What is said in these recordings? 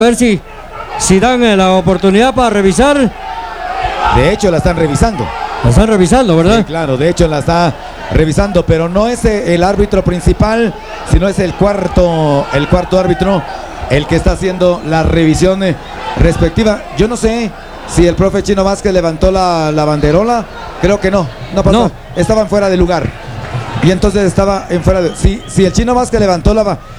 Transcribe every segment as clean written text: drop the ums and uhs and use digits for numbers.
A ver si dan la oportunidad para revisar. De hecho, la están revisando. La están revisando, ¿verdad? Sí, claro, de hecho la está revisando, pero no es el árbitro principal, sino es el cuarto árbitro el que está haciendo la revisión respectiva. Yo no sé si el profe Chino Vázquez levantó la banderola. Creo que no pasó. No. Estaban fuera de lugar. Y entonces estaba en fuera de... Si el Chino Vázquez levantó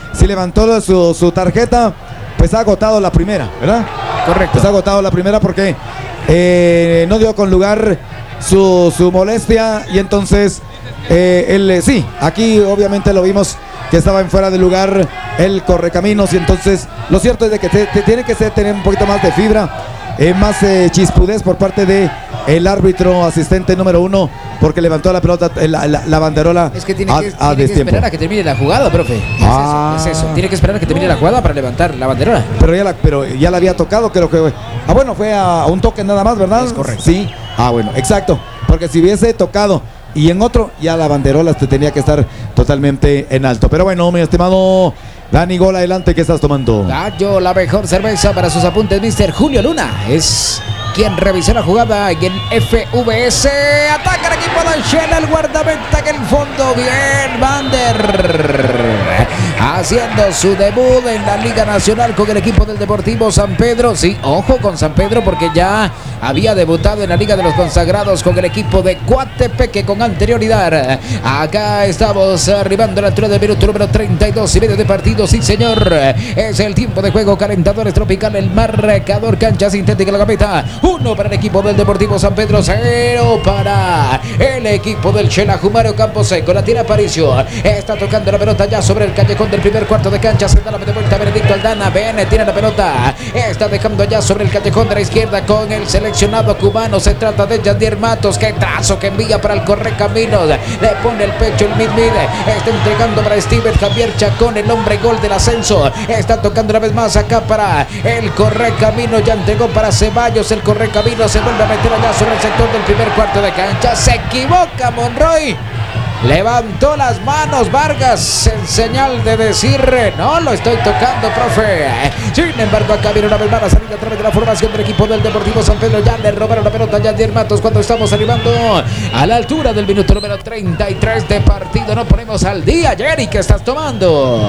su tarjeta, pues ha agotado la primera, ¿verdad? Correcto. Pues ha agotado la primera porque no dio con lugar su molestia. Y entonces sí, aquí obviamente lo vimos que estaba en fuera de lugar el correcaminos. Y entonces lo cierto es de que tiene que tener un poquito más de fibra, más chispudez por parte de el árbitro asistente número 1, porque levantó la pelota, la banderola. Es que tiene que esperar a que termine la jugada, profe. Es eso. Tiene que esperar a que termine la jugada para levantar la banderola. Pero ya la había tocado, creo que. Bueno, fue a un toque nada más, ¿verdad? Es correcto. Sí. Bueno, exacto. Porque si hubiese tocado y en otro, ya la banderola tenía que estar totalmente en alto. Pero bueno, mi estimado Dani Gol, adelante, ¿qué estás tomando? Gallo, la mejor cerveza para sus apuntes, Mr. Julio Luna. Es quien revisó la jugada en FVS. Ataca el equipo de Shell, el guardameta en el fondo. Bien, Vander. Haciendo su debut en la Liga Nacional con el equipo del Deportivo San Pedro. Sí, ojo con San Pedro porque ya había debutado en la Liga de los Consagrados con el equipo de Coatepeque con anterioridad. Acá estamos arribando a la altura del minuto número 32 y medio de partido. Sí, señor. Es el tiempo de juego. Calentadores Tropical, el marcador, cancha sintética, la gambeta. 1 para el equipo del Deportivo San Pedro, 0 para el equipo del Xelajú. Mario Camposeco, la tira Aparicio. Está tocando la pelota ya sobre el callejón del primer cuarto de cancha. Se da la de vuelta Benedicto Aldana. Bene tiene la pelota. Está dejando ya sobre el callejón de la izquierda con el seleccionado cubano. Se trata de Yandier Matos. Qué trazo que envía para el Correcaminos. Le pone el pecho el mid. Está entregando para Steven Javier Chacón, el hombre gol del ascenso. Está tocando una vez más acá para el Correcaminos. Ya entregó para Ceballos. El Correcaminos se vuelve a meter allá sobre el sector del primer cuarto de cancha. Se equivoca Monroy. Levantó las manos Vargas en señal de decir no lo estoy tocando, profe. Sin embargo, acá viene una vez más la salida a través de la formación del equipo del Deportivo San Pedro. Ya le robaron la pelota a Yandier Matos cuando estamos arribando a la altura del minuto número 33 de partido. No ponemos al día. Jerry, ¿qué estás tomando?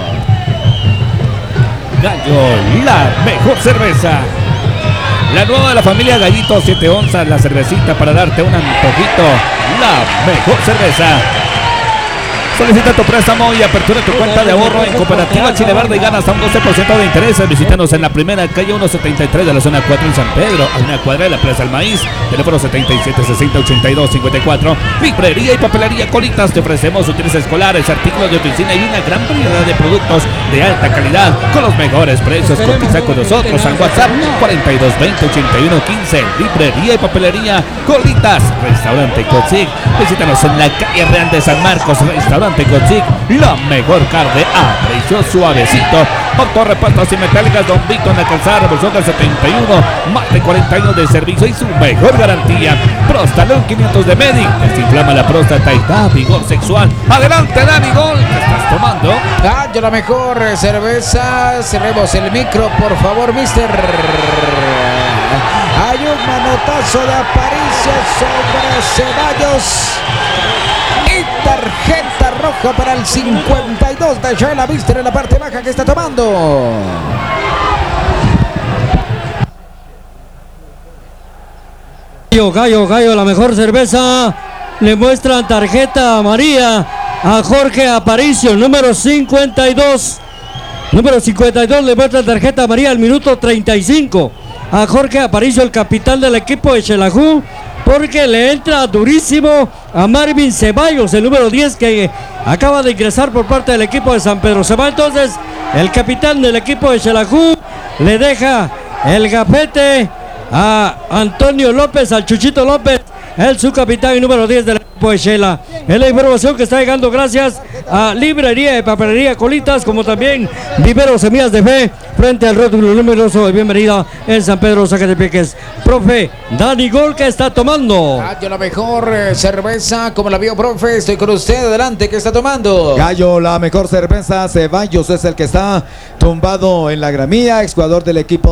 Gallo, la mejor cerveza. La nueva de la familia Gallito, 7 onzas, la cervecita para darte un antojito. La mejor cerveza. Solicita tu préstamo y apertura tu cuenta de ahorro en Cooperativa Chile Verde y ganas hasta un 12% de intereses. Visítanos en la primera calle 173 de la zona 4 en San Pedro, a una cuadra de la Plaza del Maíz. Teléfono 77608254. Librería y papelería Colitas. Te ofrecemos útiles escolares, artículos de oficina y una gran variedad de productos de alta calidad con los mejores precios. Cotiza con nosotros al WhatsApp 42208115. Librería y papelería Colitas. Restaurante Cotzig. Visítanos en la calle Real de San Marcos. Restaurante Cotzig, la mejor carne a precio suavecito. Autorrepuestos y metálicas Don Vito en la calzada Revolución del 71. Más de 40 años de servicio y su mejor garantía. Prostalón 500 de Medic. Desinflama la próstata y da vigor sexual. Adelante, Dani Gol. ¿Qué estás tomando? Gallo, la mejor cerveza. Cerremos el micro, por favor, mister. Hay un manotazo de Aparicio sobre Ceballos. Y tarjeta roja para el 52 de Shela Mister en la parte baja que está tomando. Gallo, la mejor cerveza. Le muestran tarjeta amarilla a Jorge Aparicio, número 52. Número 52 le muestra tarjeta amarilla al minuto 35 a Jorge Aparicio, el capitán del equipo de Xelajú, porque le entra durísimo a Marvin Ceballos, el número 10, que acaba de ingresar por parte del equipo de San Pedro. Se va entonces el capitán del equipo de Xelajú, le deja el gafete a Antonio López, al Chuchito López, el subcapitán y número 10 del equipo equipo de Shela. Es la información que está llegando gracias a Librería de Papelería Colitas, como también Vivero Semillas de Fe, frente al rótulo numeroso de bienvenida en San Pedro, Zacatepeques. Profe Dani Gol, ¿qué está tomando? Gallo, la mejor cerveza, como la vio, profe. Estoy con usted, adelante, ¿qué está tomando? Gallo, la mejor cerveza. Ceballos es el que está tumbado en la gramilla, exjugador del equipo